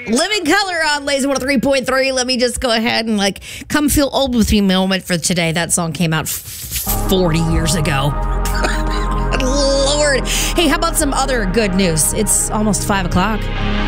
Living Color on Lazy 103.3. Let me just go ahead and come feel old with me moment for today. That song came out 40 years ago. Lord. Hey, how about some other good news? It's almost 5 o'clock.